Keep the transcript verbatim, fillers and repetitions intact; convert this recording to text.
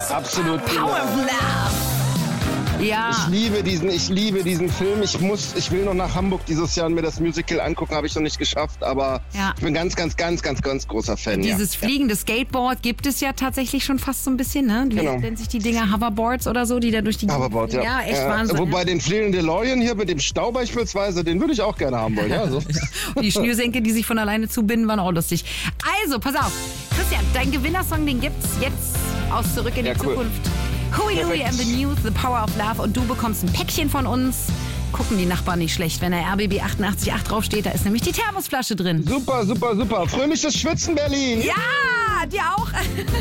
Absolut. Power of Love. Ja. Ich liebe diesen, ich liebe diesen Film. Ich muss, ich will noch nach Hamburg dieses Jahr und mir das Musical angucken, habe ich noch nicht geschafft, aber ja. ich bin ganz, ganz, ganz, ganz, ganz großer Fan. Dieses ja. fliegende Skateboard gibt es ja tatsächlich schon fast so ein bisschen, ne? Wie genau. nennen sich die Dinger? Hoverboards oder so, die da durch die Hoverboard, ja. Ja, echt äh, Wahnsinn. Wobei ja. den fliegenden DeLorean hier mit dem Stau beispielsweise, den würde ich auch gerne haben wollen. Ja, so. Und die Schnürsenkel, die sich von alleine zubinden, waren auch lustig. Also, pass auf. Christian, dein Gewinnersong, den gibt's jetzt aus Zurück in die ja, cool. Zukunft. Huey Louie and the News, The Power of Love. Und du bekommst ein Päckchen von uns. Gucken die Nachbarn nicht schlecht, wenn der R B B achtundachtzig Komma acht draufsteht. Da ist nämlich die Thermosflasche drin. Super, super, super. Fröhliches Schwitzen, Berlin. Ja, dir auch.